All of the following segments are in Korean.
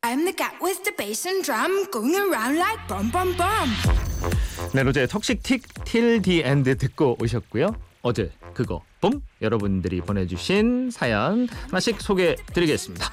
I'm the cat with the bass and drum going around like bum bum bum. 네, 로제의 턱식 틱 till the end 듣고 오셨고요. 어제 그거 봄 여러분들이 보내주신 사연 하나씩 소개드리겠습니다.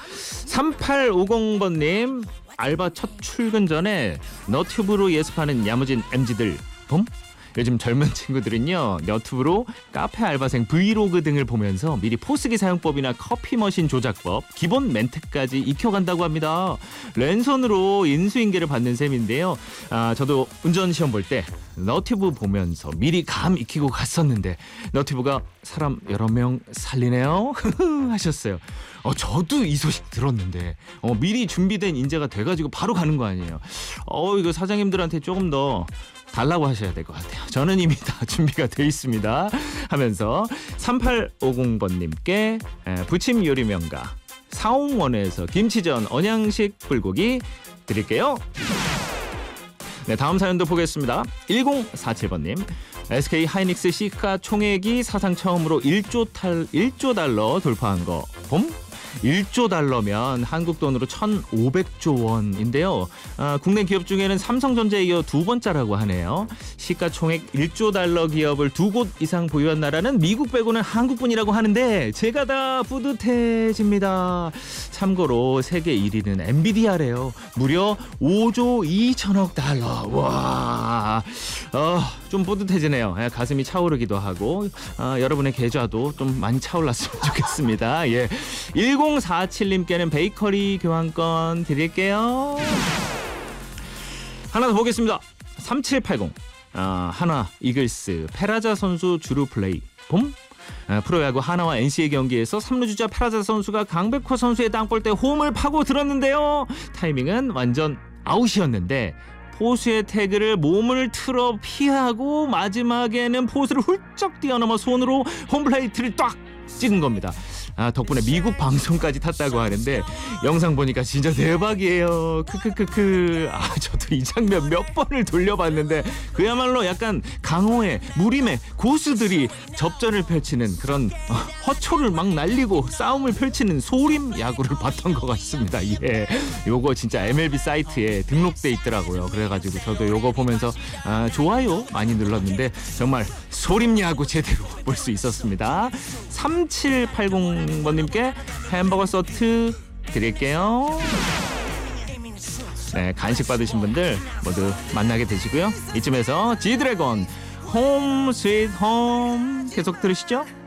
3850번님, 알바 첫 출근 전에 너튜브로 예습하는 야무진 MZ들 봄? 요즘 젊은 친구들은요, 너튜브로 카페 알바생 브이로그 등을 보면서 미리 포스기 사용법이나 커피 머신 조작법, 기본 멘트까지 익혀간다고 합니다. 랜선으로 인수인계를 받는 셈인데요. 저도 운전 시험 볼 때 너튜브 보면서 미리 감 익히고 갔었는데 너튜브가 사람 여러 명 살리네요 하셨어요. 저도 이 소식 들었는데 미리 준비된 인재가 돼가지고 바로 가는 거 아니에요. 이거 사장님들한테 조금 더 달라고 하셔야 될 것 같아요. 저는 이미 다 준비가 돼 있습니다 하면서 3850번님께 부침 요리 명가 사홍원에서 김치전 언양식 불고기 드릴게요. 네, 다음 사연도 보겠습니다. 1047번님, SK 하이닉스 시가 총액이 사상 처음으로 1조 달러 돌파한 거 봄? 1조 달러면 한국 돈으로 1,500조 원인데요. 국내 기업 중에는 삼성전자에 이어 두 번째라고 하네요. 시가총액 1조 달러 기업을 2곳 이상 보유한 나라는 미국 빼고는 한국뿐이라고 하는데 제가 다 뿌듯해집니다. 참고로 세계 1위는 엔비디아래요. 무려 5조 2천억 달러. 와, 좀 뿌듯해지네요. 가슴이 차오르기도 하고 여러분의 계좌도 좀 많이 차올랐으면 좋겠습니다. 예. 1047님께는 베이커리 교환권 드릴게요. 하나 더 보겠습니다. 3780 하나 이글스 페라자 선수 주루 플레이 봄? 프로야구 하나와 NC의 경기에서 3루 주자 페라자 선수가 강백호 선수의 땅볼때 홈을 파고 들었는데요. 타이밍은 완전 아웃이었는데 포수의 태그를 몸을 틀어 피하고 마지막에는 포수를 훌쩍 뛰어넘어 손으로 홈플레이트를 딱 찍은 겁니다. 덕분에 미국 방송까지 탔다고 하는데 영상 보니까 진짜 대박이에요. 크크크크. 저도 이 장면 몇 번을 돌려봤는데 그야말로 약간 강호의 무림의 고수들이 접전을 펼치는 그런 허초를 막 날리고 싸움을 펼치는 소림 야구를 봤던 것 같습니다. 예, 요거 진짜 MLB 사이트에 등록돼 있더라고요. 그래가지고 저도 요거 보면서 좋아요 많이 눌렀는데 정말 소림 야구 제대로 볼 수 있었습니다. 3780번님께 햄버거 세트 드릴게요. 네, 간식 받으신 분들 모두 만나게 되시고요. 이쯤에서 지드래곤 홈 스윗 홈 계속 들으시죠?